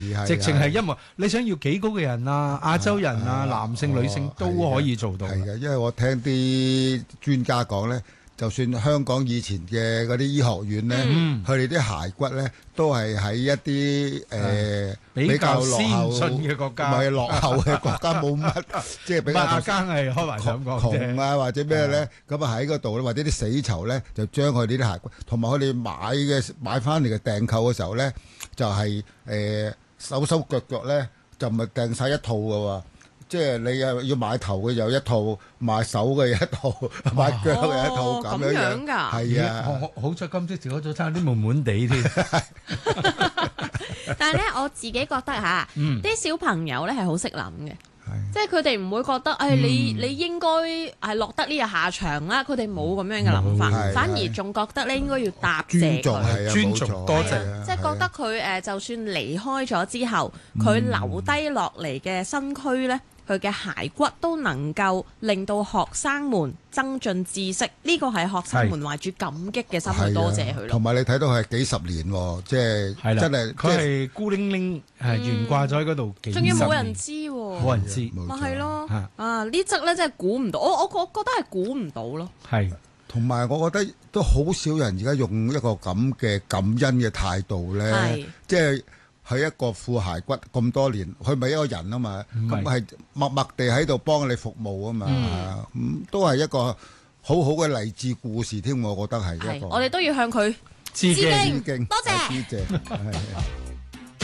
直情係因為你想要幾高嘅人啊，亞洲人啊，男性女性都可以做到。 係嘅，因為我聽啲專家講咧，就算香港以前嘅嗰啲醫學院咧，佢哋啲骸骨咧都係喺一啲比較先落後進嘅國家， 唔係落後嘅國家冇乜，即係比較阿更係開玩笑咁講啫。 窮啊或者咩咧，咁啊喺嗰度咧，或者啲死囚咧，就將佢哋啲骸骨，同埋佢哋買翻嚟嘅訂購嘅時候咧，就係手腳腳咧，就唔係訂晒一套嘅喎。即係你要買頭嘅有一套，買手嘅有一套，買腳嘅有一套咁樣㗎。 係啊， 好彩今朝食咗早餐啲悶悶地添。 但係咧，我自己覺得嚇，啲小朋友咧係好識諗嘅。即係佢哋唔會覺得，你應該係落得呢個下場啦。佢哋冇咁樣嘅諗法，反而仲覺得咧應該要答謝佢， 尊重多謝。 即係覺得佢就算離開咗之後，佢留低落嚟嘅身軀咧，佢嘅骸骨都能夠令到學生們增進知識。呢個係學生們懷住感激嘅心去多謝佢咯。 同埋你睇到係幾十年喎，即係真係佢係孤零零懸掛咗喺嗰度幾十年， 仲要冇人知喎， 冇人知， 咪係咯。呢則咧真係估唔到，我覺得係估唔到咯。 係， 同埋我覺得都好少人而家用一個咁嘅感恩嘅態度咧，即係佢一個副骸骨咁多年，佢咪一個人啊嘛，咁係默默地喺度幫你服務啊嘛，都係一個好好嘅勵志故事添，我覺得係一個。 我哋都要向佢致敬，多謝。